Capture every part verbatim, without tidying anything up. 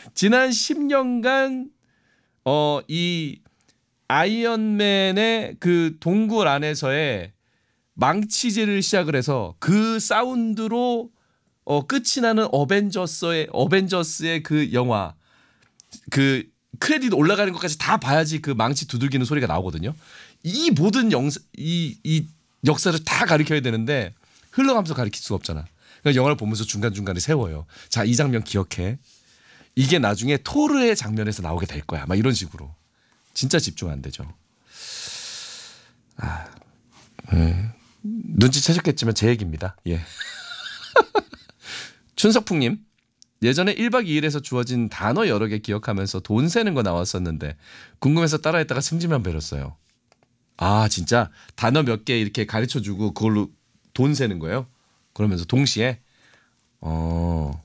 지난 십 년간 어, 이 아이언맨의 그 동굴 안에서의 망치질을 시작을 해서 그 사운드로 어, 끝이 나는 어벤져스의 어벤져스의 그 영화 그 크레딧 올라가는 것까지 다 봐야지 그 망치 두들기는 소리가 나오거든요. 이 모든 영사 이, 이 역사를 다 가르쳐야 되는데 흘러가면서 가르칠 수가 없잖아. 그러니까 영화를 보면서 중간중간에 세워요. 자, 이 장면 기억해. 이게 나중에 토르의 장면에서 나오게 될 거야. 막 이런 식으로. 진짜 집중 안 되죠. 아, 음, 눈치채셨겠지만 제 얘기입니다. 예. 춘석풍님. 예전에 일 박 이 일에서 주어진 단어 여러 개 기억하면서 돈 세는 거 나왔었는데 궁금해서 따라했다가 승질만 배렸어요. 아, 진짜 단어 몇 개 이렇게 가르쳐주고 그걸로 돈 세는 거예요? 그러면서 동시에 어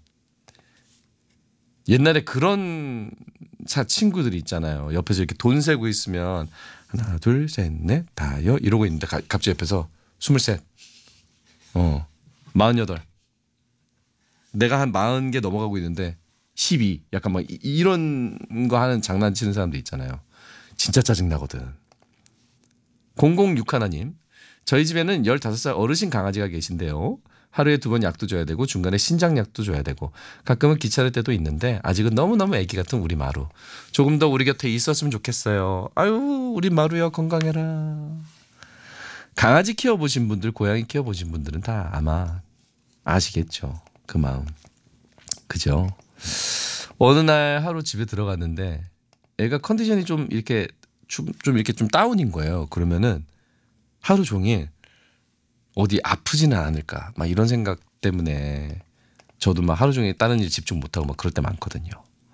옛날에 그런 사 친구들이 있잖아요. 옆에서 이렇게 돈 세고 있으면 하나 둘 셋 넷 다여 이러고 있는데 가, 갑자기 옆에서 스물셋 어 마흔여덟 내가 한 마흔 개 넘어가고 있는데 십이 약간 막 이- 이런 거 하는 장난치는 사람들 있잖아요. 진짜 짜증나거든. 공공육 하나님. 저희 집에는 열다섯 살 어르신 강아지가 계신데요. 하루에 두 번 약도 줘야 되고 중간에 신장약도 줘야 되고 가끔은 귀찮을 때도 있는데 아직은 너무너무 애기 같은 우리 마루. 조금 더 우리 곁에 있었으면 좋겠어요. 아유 우리 마루야 건강해라. 강아지 키워보신 분들 고양이 키워보신 분들은 다 아마 아시겠죠. 그 마음. 그죠? 어느 날 하루 집에 들어갔는데 애가 컨디션이 좀 이렇게 좀, 좀 이렇게 좀 다운인 거예요. 그러면은 하루 종일 어디 아프지는 않을까 막 이런 생각 때문에 저도 막 하루 종일 다른 일 집중 못하고 막 그럴 때 많거든요.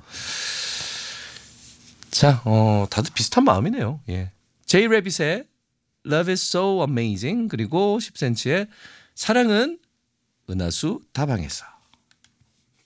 자, 어, 다들 비슷한 마음이네요. 예. 제이 레빗의 Love is so amazing 그리고 십 센티미터의 사랑은 은하수 다방에서